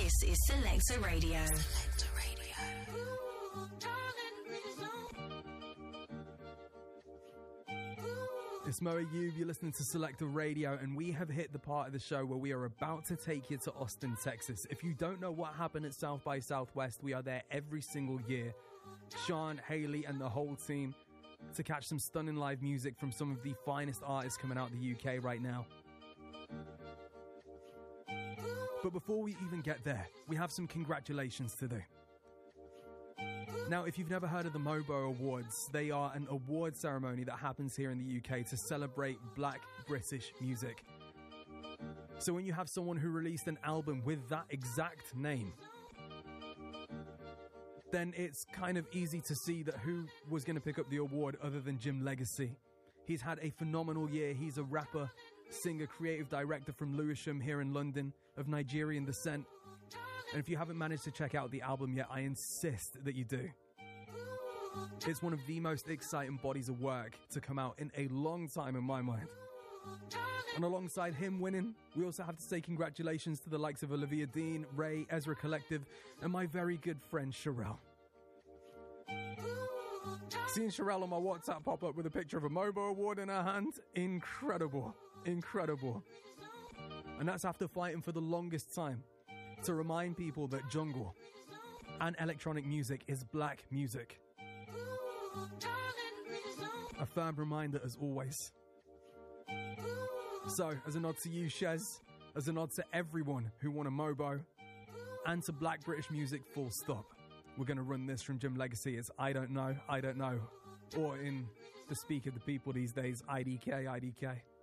This is Selector Radio. Selector Radio. It's Mo Ayub, you're listening to Selector Radio, and we have hit the part of the show where we are about to take you to Austin, Texas. If you don't know what happened at South by Southwest, we are there every single year. Sean, Haley, and the whole team to catch some stunning live music from some of the finest artists coming out of the UK right now. But before we even get there, we have some congratulations to do. Now, if you've never heard of the MOBO Awards, they are an award ceremony that happens here in the UK to celebrate Black British music. So when you have someone who released an album with that exact name, then it's kind of easy to see that who was going to pick up the award other than Jim Legacy. He's had a phenomenal year. He's a rapper, singer, creative director from Lewisham here in London, of Nigerian descent. And if you haven't managed to check out the album yet, I insist that you do. It's one of the most exciting bodies of work to come out in a long time in my mind. And alongside him winning, we also have to say congratulations to the likes of Olivia Dean, Ray, Ezra Collective, and my very good friend Sherelle. Seeing Sherelle on my WhatsApp pop up with a picture of a MOBO award in her hand, incredible, incredible. And that's after fighting for the longest time to remind people that jungle and electronic music is black music. A firm reminder as always. So, as a nod to you, Shez, as a nod to everyone who won a MOBO, and to black British music full stop, we're going to run this from Jim Legacy. It's I Don't Know, or in the speak of the people these days, IDK, IDK.